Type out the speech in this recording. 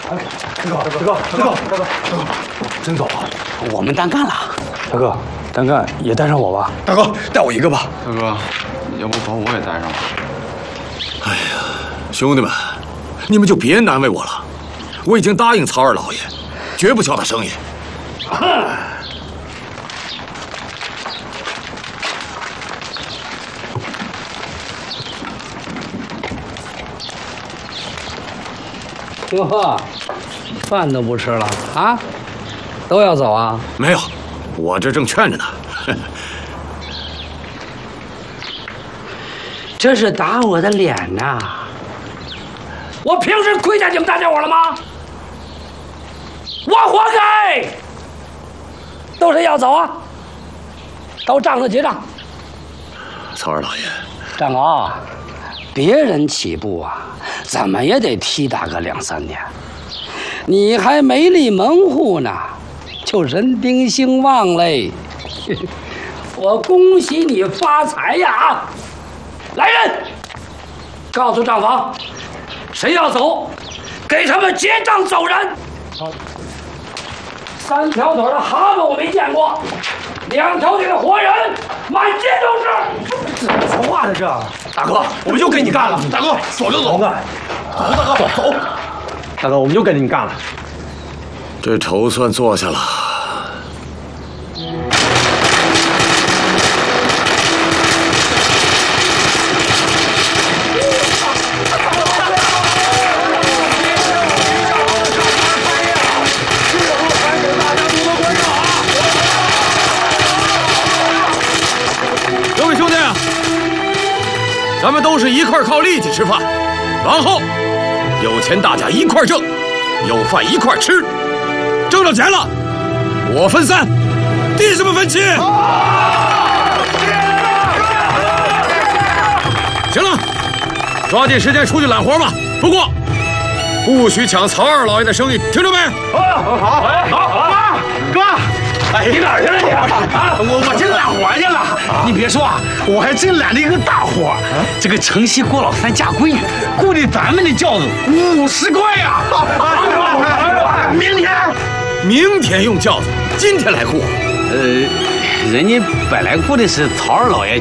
大哥，真走啊？ 我们单干了。 大哥，单干也带上我吧。 大哥，带我一个吧。 大哥，要不把我也带上吧？ 哎呀，兄弟们，你们就别难为我了，我已经答应曹二老爷，绝不叫他生意。 哟呵，饭都不吃了啊？都要走啊？ 没有，我这正劝着呢。 这是打我的脸呐！我平时亏待你们大家伙了吗？我活该！都谁要走啊？到账上结账。 曹二老爷， 张狗，别人起步啊，怎么也得踢打个2、3年。你还没立门户呢，就人丁兴旺嘞！我恭喜你发财呀！来人，告诉账房，谁要走，给他们结账走人。3条腿的蛤蟆我没见过，2条腿的活人满街都是。 怎么说话呢？这大哥，我们就跟你干了。大哥，走就走。 走，大哥，走。大哥，我们就跟着你干了。 这仇算做下了。各位兄弟，咱们都是一块靠力气吃饭，往后有钱大家一块挣，有饭一块吃。挣着钱了，我分3，弟兄们分7。行了，抓紧时间出去揽活吧。不过，不许抢曹二老爷的生意，听着没？ 好，哥，哎，你哪儿去了你？我去揽活去了。你别说啊，我还真揽了一个大活。这个城西郭老三嫁闺女，雇的咱们的轿子50块呀。 明天用轿子，今天来雇。 人家本来雇的是曹二老爷